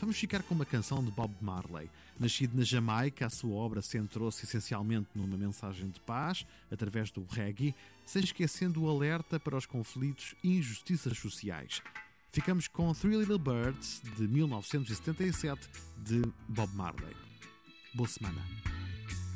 Vamos ficar com uma canção de Bob Marley. Nascido na Jamaica, a sua obra centrou-se essencialmente numa mensagem de paz, através do reggae, sem esquecendo o alerta para os conflitos e injustiças sociais. Ficamos com Three Little Birds, de 1977, de Bob Marley. Boa semana.